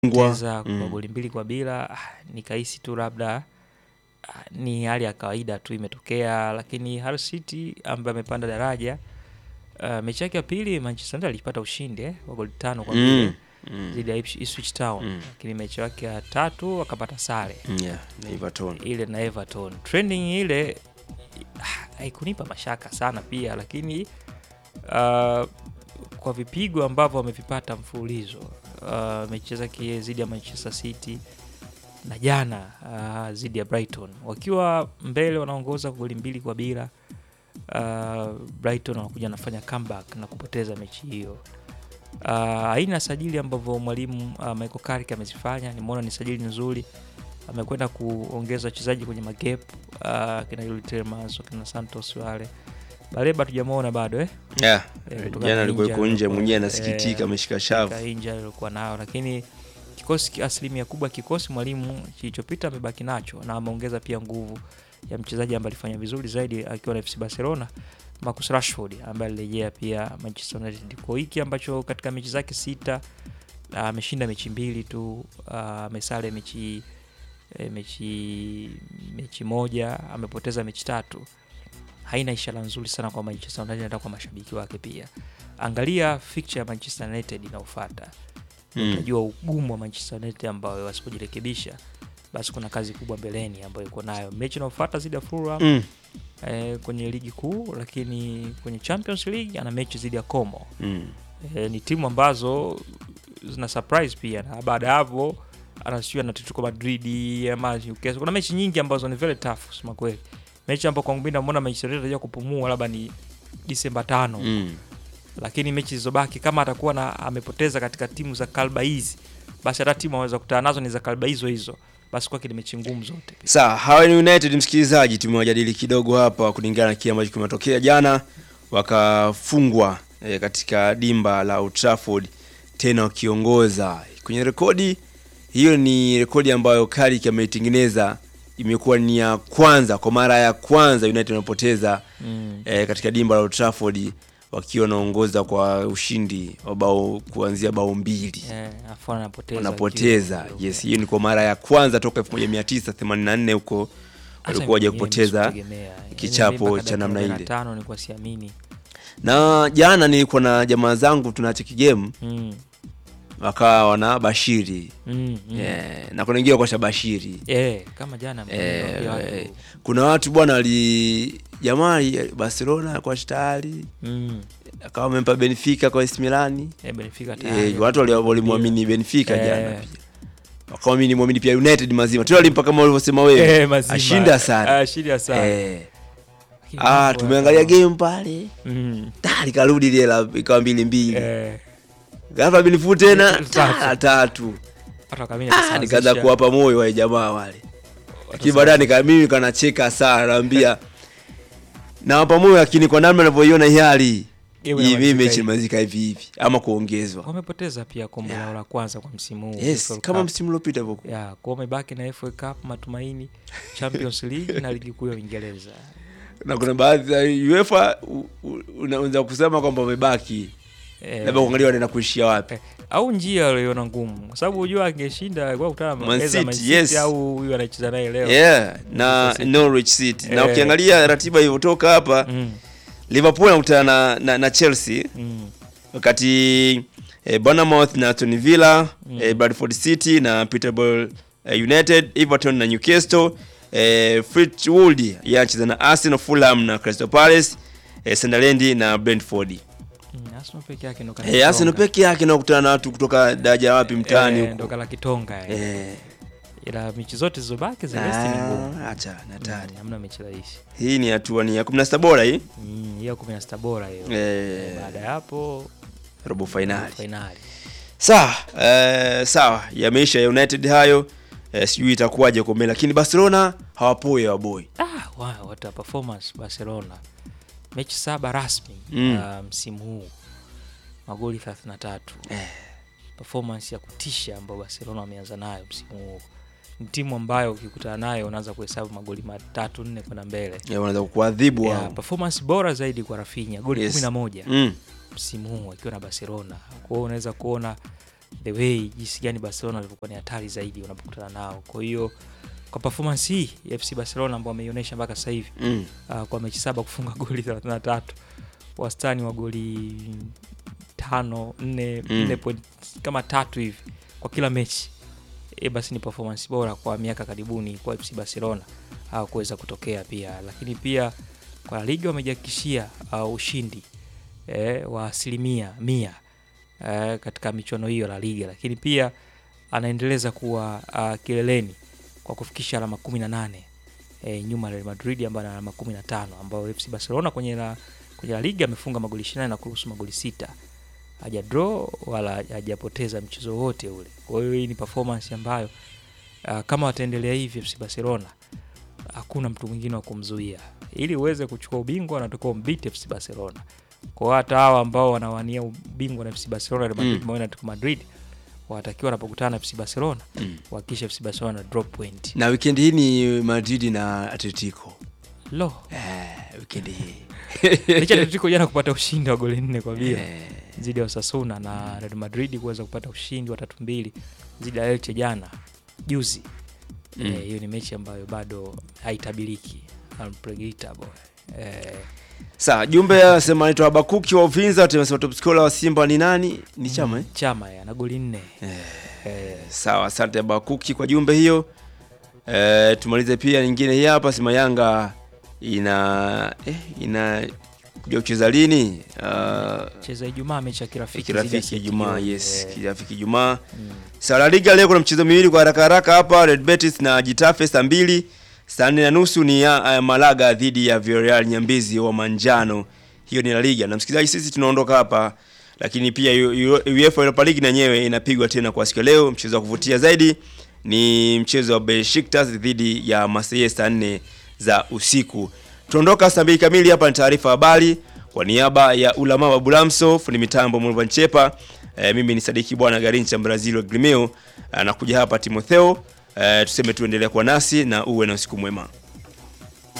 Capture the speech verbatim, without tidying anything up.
kupoteza kwa mm. goli mbili kwa bila, nikahisi tu labda ni hali ya kawaida tu imetokea. Lakini Hull City ambaye amepanda daraja, uh, mechi yake ya pili Manchester United alipata ushindi eh, wa goli tano kwa mbili mm. mm. dhidi ya Ipswich Town mm. lakini mechi yake ya tatu akapata sare yeah, na Everton ile na Everton. Trending ile haikunipa mashaka sana pia, lakini uh, kwa vipigo ambavyo wamevipata mfululizo, uh, mechi zake dhidi ya Manchester City na jana uh, dhidi ya Brighton wakiwa mbele wanaongoza goli mbili kwa bila, uh, Brighton wanakuja nafanya comeback na kupoteza mechi hiyo. Haina uh, sajili ambavyo mwalimu uh, Michael Carrick amezifanya. Nimeona ni sajili nzuri, amekwenda kuongeza wachezaji kwenye magap, uh, kina Yuri Tielemans, kina Santos wale. Baleba tujamuona bado eh. Yeah. E, jana alikuwa yuko nje mwenyewe anasikitika ameshika shavu. Ka injury alikuwa nao, lakini kikosi asilimia kubwa kikosi mwalimu kilichopita amebaki nacho, na ameongeza pia nguvu ya mchezaji ambaye alifanya vizuri zaidi akiwa na F C Barcelona, Marcus Rashford, ambaye alirejea pia Manchester United kwa wiki ambacho katika mechi zake sita ameshinda mechi mbili tu, amesale mechi mechi mechi moja, amepoteza mechi tatu. Haina ishara nzuri sana kwa Manchester United hata kwa mashabiki wake pia. Angalia fixture ya Manchester United inayofuata. Mm. Unajua ugumu wa Manchester United ambao wasipojirekebisha basi kuna kazi kubwa mbeleni ambayo iko nayo. Mechi inayofuata dhidi ya Fulham mm. eh, kwenye ligi kuu, lakini kwenye Champions League ana mechi dhidi ya Como. Mm. Eh, ni timu ambazo zina surprise pia, na baada ya hapo anashiwa na Atletico Madrid ama Newcastle. Kuna mechi nyingi ambazo ni very tough kusema kweli. Mechi ambapo kwa mbinda mbona Manchester United anataka kupumua labda ni Disemba tano. Mm. Lakini mechi zilizobaki kama atakuwa na amepoteza katika timu za kalba hizi, basi hata timu anaweza kukutana nazo ni za kalba hizo hizo. Basi kwa kile mechi ngumu zote. Sawa, hawa ni United msikilizaji, tumewajadili kidogo hapa kulingana na kile ambacho kimetokea jana, wakafungwa e, katika dimba la Old Trafford tena wakiongoza. Kwenye rekodi hiyo ni rekodi ambayo Carrick ameitengeneza, imekuwa ni ya kwanza kwa mara ya kwanza United wanapoteza mm. e, katika dimba la Old Trafford wakiwa naongoza kwa ushindi wa bao kuanzia bao mbili. Eh, afu anapoteza. Wanapoteza. Yes, hiyo ni kwa mara ya kwanza toka elfu moja mia tisa themanini na nne huko walikuwa waje kupoteza kichapo cha namna ile. tano ni kwa siamini. Na jana nilikuwa na jamaa zangu tunacheki game. Mm. Wakawa wana bashiri. Mm, mm. Yeah, na kuna wengine kwa shabashiri. Eh, kama jana eh, kuna watu bwana wali jamaa Barcelona kwa tayari. Mm. Akawa amempa Benfica kwa A C Milan. Eh, Benfica tayari. Eh, watu walimwamini Benfica eh. jana pia. Wakaamini muamini pia United mazima. Tu walimpa kama walivyosema wewe. Eh, ashinda sana. Ashinda sana. Eh. Ah, tumeangalia game pale. Mm. Tayari karudi ile la ikawa mbili mbili. Eh. Gafa binifu tena tatu. Hata kamini sasa nikaanza kuwapa moyo wale jamaa wale. Lakini baadaye nika mimi kanacheka sana, naambia na wapa moyo, lakini kwa namna ninavyoiona hii hali hii mimi mechi mazika hivi hivi ama kuongezwa. Wamepoteza pia kombe lao la kwanza kwa msimu huu. Yes, kama msimu uliopita hapo. Yeah, kwa wamebaki na F A Cup, matumaini, Champions League na ligi kuu ya Uingereza. Na kuna baadhi ya UEFA unaweza kusema kwamba wamebaki. Eh, labda kuangalia wanaenda kuishia wapi. Eh, au njia aliona ngumu. Kwa sababu unajua angeshinda kwa kutana na Man City, yes. Au huyu anacheza naye leo. Yeah, na Norwich City. Eh. Na ukiangalia ratiba ilivyotoka hapa, mm. Liverpool anakutana na, na na Chelsea. Mm. Wakati eh, Bournemouth na Aston Villa, mm. eh, Bradford City na Peterborough eh, United, Everton na Newcastle, eh, Fleetwood yanacheza na Arsenal, Fulham na Crystal Palace, eh, Sunderland na Brentford. Arsenal peke yake ndo kana. Eh, Arsenal peke yake ndo kukutana na watu kutoka daraja wapi mtaani huko. Eh, ndo kala Kitonga eh. Eh. Ila mechi zote zilizobaki za West ni ngumu. Acha hatari. Hamna mechi rahisi. Hii ni hatua ni ya kumi na sita bora hii. Mm, hiyo kumi na sita bora hiyo. Eh. Baada ya hapo robo finali. Finali. Sawa, eh, sawa. Yameisha ya United hayo. Eh, sijui itakuwaje kwa mbele, lakini Barcelona hawapoi wa boy. Ah, wow, what a performance Barcelona. Mechi saba rasmi mm. uh, msimu huu. Magoli thelathini na tatu. Eh. Performance ya kutisha ambayo Barcelona wameanza nayo msimu huu. Ni timu ambayo ukikutana nayo unaanza kuhesabu magoli matatu nne kwenda mbele. Yeah, wanaanza kuadhibu wao. Yeah, performance bora zaidi kwa Rafinha, goli yes. kumi na moja mm. msimu huu akiwa na Barcelona. Kwa hiyo unaweza kuona the way jinsi gani Barcelona walivyokuwa ni hatari zaidi unapokutana nao. Kwa hiyo kwa performance hii ya F C Barcelona ambao wameionyesha mpaka sasa hivi mm. uh, kwa mechi saba kufunga goli thelathini na tatu, wastani wa goli tano nne mm. nne point kama tatu hivi kwa kila mechi, e basi ni performance bora kwa miaka karibuni kwa F C Barcelona au kuweza kutokea pia. Lakini pia kwa La Liga wamejihakikishia uh, ushindi eh, wa asilimia mia eh, katika michuano hiyo La Liga. Lakini pia anaendeleza kuwa uh, kileleni kwa kufikisha alama kumi na nane eh, nyuma ya Real Madrid ambaye ana alama kumi na tano, ambao F C Barcelona kwenye la kwenye La Liga amefunga magoli ishirini na kuruhusu magoli sita. Haja draw wala hajapoteza mchezo wote ule. Kwa hiyo hii ni performance ambayo uh, kama wataendelea hivi F C Barcelona hakuna mtu mwingine wa kumzuia. Ili uweze kuchukua ubingwa unatakiwa umbite F C Barcelona. Kwa hata hao ambao wanawania ubingwa na F C Barcelona na Madrid, mm. Madrid, Madrid watakiwa wanapokutana F C Barcelona mm. wakisha F C Barcelona drop point. Na weekend hii ni Madrid na Atletico. Lo. Eh, weekend hii. Licha Atletico jana kupata ushindi wa goli nne kwa bila dhidi ya Osasuna na Real Madrid kuweza kupata ushindi wa tatu mbili dhidi ya Elche jana juzi. Mm. Eh, hiyo ni mechi ambayo bado haitabiriki, unpredictable. Eh, Sawa, jumbe ya sema anaitwa Abakuki wa Uvinza, tumesema top scorer wa Simba ni nani? Ni Chama eh? Chama ya na goli nne. Eh, eh. Sawa, asante Abakuki kwa jumbe hiyo. Eh, tumalize pia nyingine hii hapa, sema Yanga ina eh, ina kuja kucheza lini? Uh, cheza Ijumaa mechi ya kirafiki. Kirafiki Ijumaa, yes, eh. Kirafiki Ijumaa. Mm. Sawa, La Liga leo kuna mchezo miwili kwa haraka haraka hapa, Red Betis na Getafe saa mbili. Saa nne na nusu ni ya, uh, Malaga dhidi ya Villarreal Nyambizi wa manjano. Hiyo ni La Liga. Na msikilizaji, sisi tunaondoka hapa, lakini pia UEFA Europa League na nyewe inapigwa tena kwa siku leo. Mchezo wa kuvutia zaidi ni mchezo wa Besiktas dhidi ya Marseille saa nne za usiku. Tuondoka saa mbili kamili, hapa ni taarifa habari kwa niaba ya Ulama wa Bulamso, fundi mitambo Mulvan Chepa. E, mimi ni Sadiki Bwana Garincha Brazil wa Grimeo, anakuja hapa Timotheo. E, tuseme tuendelea kwa nasi na uwe na usiku mwema.